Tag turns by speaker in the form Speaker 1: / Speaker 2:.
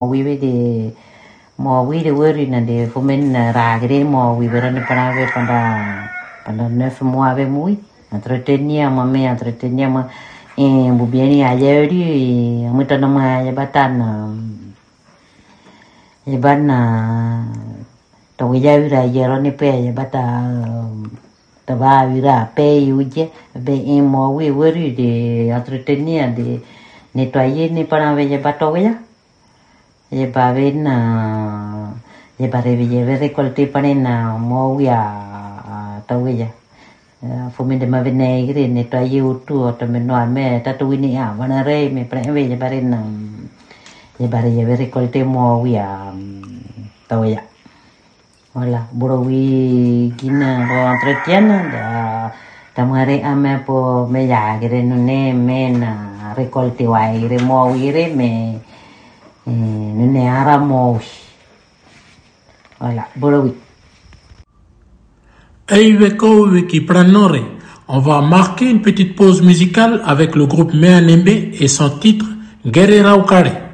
Speaker 1: wiwe de mo wi de wori na de fumen ragre mo wi verane panave pada 9 mois avec moi entretenir ma bubieni ayeri mutana ma yabatan yabana to ya vira yero ni pe yabata tava vira pe yuje be mo wi wori de entretenir de nettoyer ni panave yabato ya ye paven ye pareve récolter panena mo ya tawya fumi de mavene gre nettoyer autour to meno me tatuini a vanare me preve ye parena ye pare ye récolter mo ya tawya voilà borowi kina ro entretiene da tamare ame po me ya gre no ne mena récolter wa gre mo ire me voilà, bolowi.
Speaker 2: On va marquer une petite pause musicale avec le groupe Meanembe et son titre Guerrera Ukare.